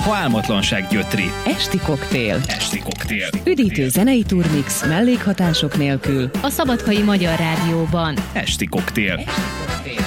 ha álmatlanság gyötri. Esti koktél. Esti koktél. Üdítő zenei turmix mellékhatások nélkül. A Szabadkai Magyar Rádióban. Esti koktél.